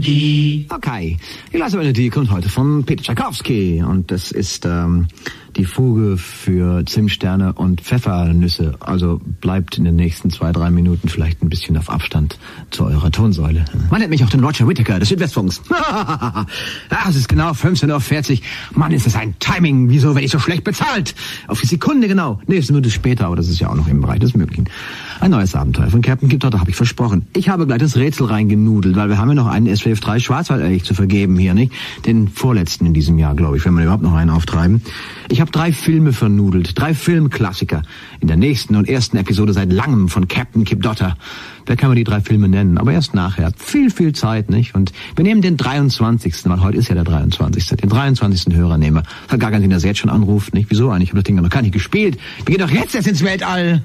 Melodie. Okay, die leise Melodie kommt heute von Peter Tschaikowski und das ist die Fuge für Zimtsterne und Pfeffernüsse. Also bleibt in den nächsten 2-3 Minuten vielleicht ein bisschen auf Abstand zu eurer Tonsäule. Man nennt mich auch den Roger Whittaker des Südwestfunks. Es ist genau 15:40 Uhr. Mann, ist das ein Timing. Wieso werde ich so schlecht bezahlt? Auf die Sekunde genau. Nächste Minute später, aber das ist ja auch noch im Bereich des Möglichen. Ein neues Abenteuer von Captain Kip Dotter, habe ich versprochen. Ich habe gleich das Rätsel reingenudelt, weil wir haben ja noch einen SWF 3 Schwarzwaldelch zu vergeben hier, nicht? Den vorletzten in diesem Jahr, glaube ich, wenn wir überhaupt noch einen auftreiben. Ich habe 3 Filme vernudelt, 3 Filmklassiker. In der nächsten und ersten Episode seit langem von Captain Kip Dotter. Da kann man die 3 Filme nennen, aber erst nachher. Viel Zeit, nicht? Und wir nehmen den 23., weil heute ist ja der 23., den 23. Hörernehmer. Hat gar keinen Sinn, dass er jetzt schon anruft, nicht? Wieso eigentlich? Ich habe das Ding noch gar nicht gespielt. Wir gehen doch jetzt erst ins Weltall.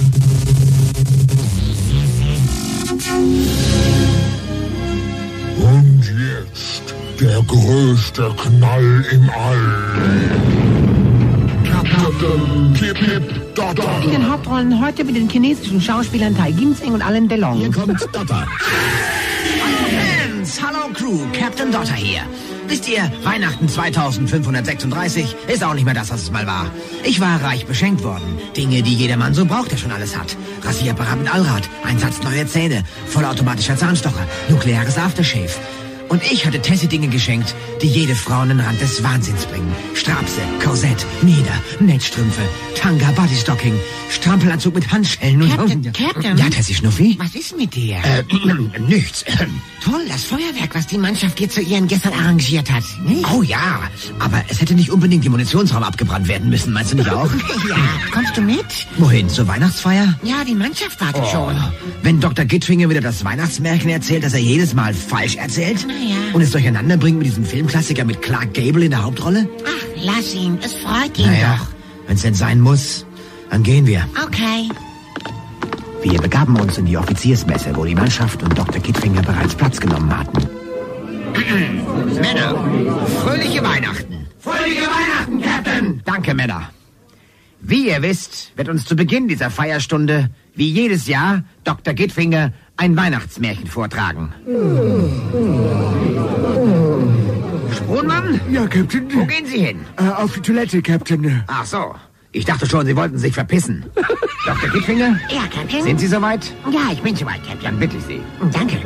Und jetzt der größte Knall im All. Captain Kip Dotter. In den Hauptrollen heute mit den chinesischen Schauspielern Tai Ginseng und Alain Delon. Hier kommt Dotter. Fans, hallo Crew, Captain Dotter hier. Wisst ihr, Weihnachten 2536 ist auch nicht mehr das, was es mal war. Ich war reich beschenkt worden. Dinge, die jedermann so braucht, der schon alles hat. Rasierapparat mit Allrad, ein Satz neue Zähne, vollautomatischer Zahnstocher, nukleares Aftershave. Und ich hatte Tessie Dinge geschenkt, die jede Frau an den Rand des Wahnsinns bringen. Strapse, Korsett, Mieder, Netzstrümpfe, Tanga, Bodystocking, Strampelanzug mit Handschellen und... Captain? Ja, Tessie Schnuffi? Was ist mit dir? Nichts. Toll, das Feuerwerk, was die Mannschaft dir zu Ehren gestern arrangiert hat. Nicht? Oh ja, aber es hätte nicht unbedingt die Munitionsraum abgebrannt werden müssen, meinst du nicht auch? Ja, kommst du mit? Wohin, zur Weihnachtsfeier? Ja, die Mannschaft wartet schon. Wenn Dr. Gittfinger wieder das Weihnachtsmärchen erzählt, das er jedes Mal falsch erzählt? Ja. Und es durcheinander bringt mit diesem Filmklassiker mit Clark Gable in der Hauptrolle? Ach, lass ihn, es freut ihn Naja, wenn es denn sein muss, dann gehen wir. doch. Okay. Wir begaben uns in die Offiziersmesse, wo die Mannschaft und Dr. Gittfinger bereits Platz genommen hatten. Männer, fröhliche Weihnachten. Fröhliche Weihnachten, Captain! Danke, Männer. Wie ihr wisst, wird uns zu Beginn dieser Feierstunde, wie jedes Jahr, Dr. Gittfinger ein Weihnachtsmärchen vortragen. Spronmann? Ja, Captain. Wo gehen Sie hin? Auf die Toilette, Captain. Ach so, ich dachte schon, Sie wollten sich verpissen. Dr. Gittfinger? Ja, Captain? Sind Sie soweit? Ja, ich bin soweit, Captain. Dann bitte ich Sie. Danke.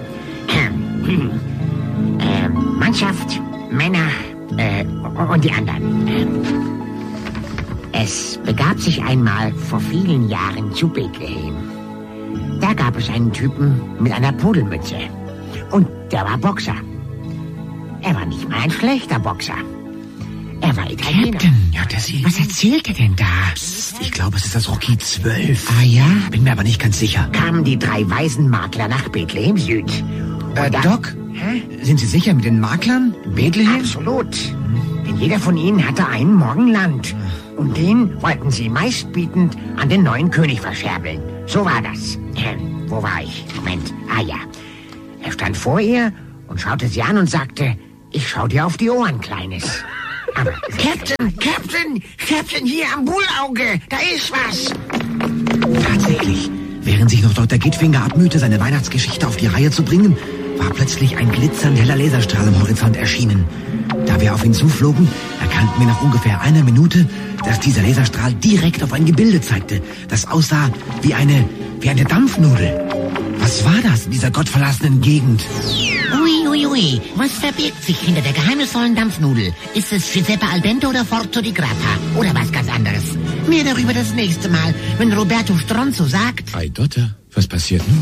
Mannschaft, Männer und die anderen. Es begab sich einmal vor vielen Jahren zu Bethlehem. Da gab es einen Typen mit einer Pudelmütze. Und der war Boxer. Er war nicht mal ein schlechter Boxer. Er war Italiener. Captain, ja, Tessie. Was erzählt er denn da? Psst, ich glaube, es ist das Rocky 12. Ah ja? Bin mir aber nicht ganz sicher. Kamen die 3 weisen Makler nach Bethlehem Süd. Und dann- Doc? Hä? Sind Sie sicher mit den Maklern? Bethlehem? Absolut. Denn jeder von ihnen hatte einen Morgenland. Und den wollten sie meistbietend an den neuen König verscherbeln. So war das. Wo war ich? Moment. Ah ja. Er stand vor ihr und schaute sie an und sagte, ich schau dir auf die Ohren, Kleines. Aber Captain, hier am Bullauge, da ist was. Tatsächlich. Während sich noch Dr. Gittfinger abmühte, seine Weihnachtsgeschichte auf die Reihe zu bringen, war plötzlich ein glitzernd heller Laserstrahl am Horizont erschienen. Da wir auf ihn zuflogen, erkannten wir nach ungefähr einer Minute, dass dieser Laserstrahl direkt auf ein Gebilde zeigte, das aussah wie eine Dampfnudel. Was war das in dieser gottverlassenen Gegend? Ui, was verbirgt sich hinter der geheimnisvollen Dampfnudel? Ist es Giuseppe al dente oder Forzo di Grappa? Oder was ganz anderes? Mehr darüber das nächste Mal, wenn Roberto Stronzo sagt... Ei, Dotter, was passiert nun?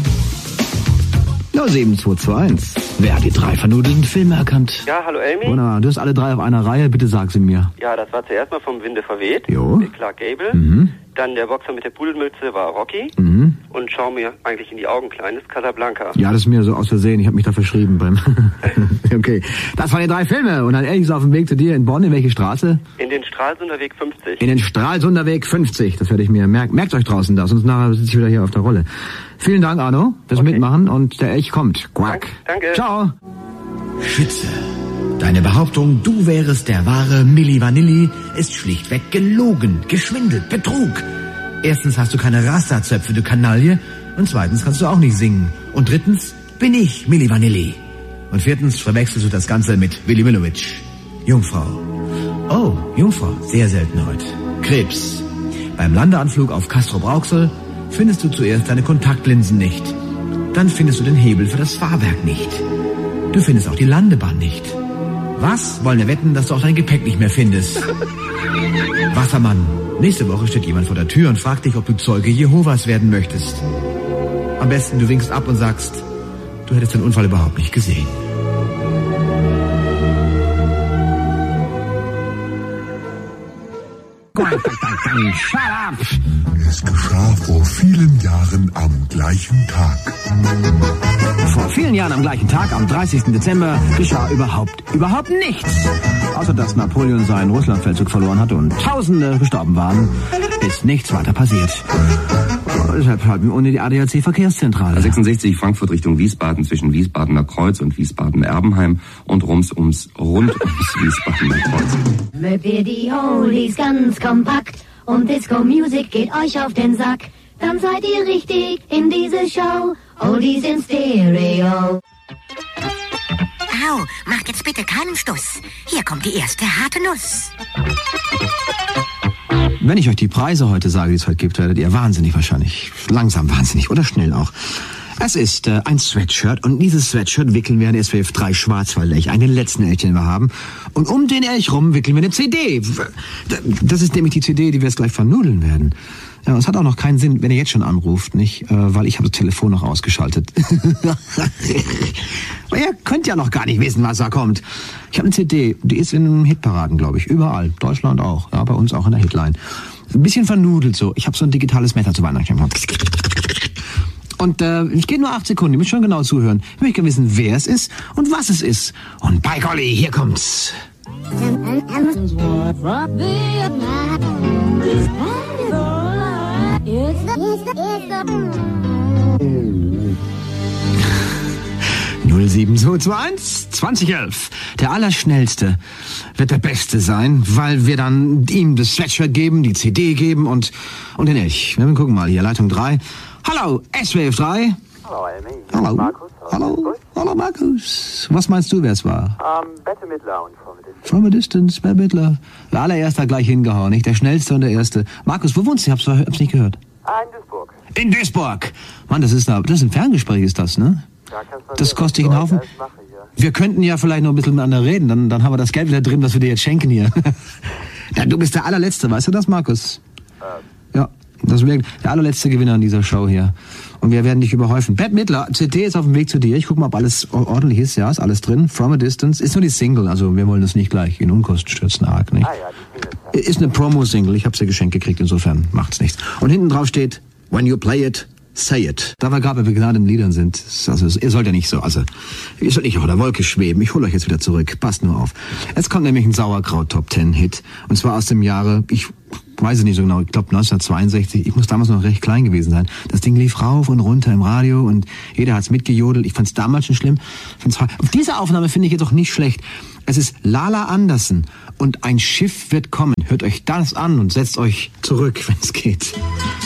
07221. Wer hat die 3 vernudelten Filme erkannt? Ja, hallo Elmi. Wunderbar, du hast alle 3 auf einer Reihe, bitte sag sie mir. Ja, das war zuerst mal vom Winde verweht. Jo. Mit Clark Gable. Mhm. Dann der Boxer mit der Pudelmütze war Rocky. Mhm. Und schau mir eigentlich in die Augen, Kleines, Casablanca. Ja, das ist mir so aus Versehen, ich habe mich da verschrieben beim... Okay, das waren die 3 Filme und dann ehrlich gesagt auf dem Weg zu dir in Bonn, in welche Straße? In den Stralsunder Weg 50. In den Stralsunder Weg 50, das werde ich mir merken. Merkt euch draußen da, sonst nachher sitze ich wieder hier auf der Rolle. Vielen Dank, Arno, fürs Mitmachen und der Elch kommt. Quack. Danke. Ciao. Schütze. Deine Behauptung, du wärest der wahre Milli Vanilli, ist schlichtweg gelogen, geschwindelt, Betrug. Erstens hast du keine Rasta-Zöpfe, du Kanaille. Und zweitens kannst du auch nicht singen. Und drittens bin ich Milli Vanilli. Und 4. verwechselst du das Ganze mit Willy Millowitsch. Jungfrau. Oh, Jungfrau, sehr selten heute. Krebs. Beim Landeanflug auf Castrop-Rauxel findest du zuerst deine Kontaktlinsen nicht. Dann findest du den Hebel für das Fahrwerk nicht. Du findest auch die Landebahn nicht. Was? Wollen wir wetten, dass du auch dein Gepäck nicht mehr findest? Wassermann. Nächste Woche steht jemand vor der Tür und fragt dich, ob du Zeuge Jehovas werden möchtest. Am besten du winkst ab und sagst, du hättest den Unfall überhaupt nicht gesehen. Shut up! Es geschah vor vielen Jahren am gleichen Tag. Vor vielen Jahren am gleichen Tag, am 30. Dezember, geschah überhaupt nichts. Außer dass Napoleon seinen Russlandfeldzug verloren hatte und Tausende gestorben waren, ist nichts weiter passiert. Deshalb halten wir ohne die ADAC-Verkehrszentrale. 66 Frankfurt Richtung Wiesbaden zwischen Wiesbadener Kreuz und Wiesbaden-Erbenheim und rund ums Wiesbadener Kreuz. Mögt ihr die Oldies ganz kompakt und Disco-Music geht euch auf den Sack, dann seid ihr richtig in diese Show. Oldies in Stereo. Au, macht jetzt bitte keinen Stuss. Hier kommt die erste harte Nuss. Wenn ich euch die Preise heute sage, die es heute gibt, werdet ihr wahnsinnig wahrscheinlich. Langsam wahnsinnig oder schnell auch. Es ist ein Sweatshirt und dieses Sweatshirt wickeln wir an SWF 3 Schwarzwald-Elch, einen letzten Elch, den wir haben. Und um den Elch rum wickeln wir eine CD. Das ist nämlich die CD, die wir jetzt gleich vernudeln werden. Ja, es hat auch noch keinen Sinn, wenn ihr jetzt schon anruft, nicht? Weil ich habe das Telefon noch ausgeschaltet. Aber ihr könnt ja noch gar nicht wissen, was da kommt. Ich habe eine CD, die ist in den Hitparaden, glaube ich. Überall. Deutschland auch. Ja, bei uns auch in der Hitline. Ein bisschen vernudelt so. Ich habe so ein digitales Messer zu Weihnachten. Und es geht nur 8 Sekunden. Ihr müsst schon genau zuhören. Ich möchte wissen, wer es ist und was es ist. Und bei Golly, hier kommt's. 07221 2011. Der Allerschnellste wird der Beste sein, weil wir dann ihm das Sweatshirt geben, die CD geben und den Elch. Wir gucken mal hier, Leitung 3. Hallo, SWF 3. Hallo, Amy. Hallo. Markus. Hallo, Markus. Was meinst du, wer es war? Bette Midler und From a Distance. From a Distance, Bette Midler. Der allererste hat gleich hingehauen, nicht? Der Schnellste und der Erste. Markus, wo wohnst du? Ich hab's nicht gehört. In Duisburg. In Duisburg. Mann, das ist ein Ferngespräch, ist das, ne? Ja, das kostet dich einen Haufen. Wir könnten ja vielleicht noch ein bisschen miteinander reden, dann haben wir das Geld wieder drin, was wir dir jetzt schenken hier. Du bist der Allerletzte, weißt du das, Markus? Ja, das wäre der allerletzte Gewinner in dieser Show hier. Und wir werden dich überhäufen. Bette Midler, CD ist auf dem Weg zu dir. Ich gucke mal, ob alles ordentlich ist. Ja, ist alles drin. From a Distance. Ist nur die Single, also wir wollen das nicht gleich in Unkosten stürzen, arg, nicht? die Single. Ist eine Promo-Single. Ich habe sie geschenkt gekriegt, insofern macht's nichts. Und hinten drauf steht, when you play it, say it. Da wir gerade bei begnadeten Liedern sind, also ihr sollt ja nicht so, ihr sollt nicht auf der Wolke schweben. Ich hole euch jetzt wieder zurück. Passt nur auf. Jetzt kommt nämlich ein Sauerkraut-Top-10-Hit. Und zwar aus dem Jahre, ich weiß es nicht so genau, ich glaube 1962. Ich muss damals noch recht klein gewesen sein. Das Ding lief rauf und runter im Radio und jeder hat's mitgejodelt. Ich fand's damals schon schlimm. Auf diese Aufnahme finde ich jetzt auch nicht schlecht. Es ist Lala Anderson und ein Schiff wird kommen. Hört euch das an und setzt euch zurück, wenn es geht.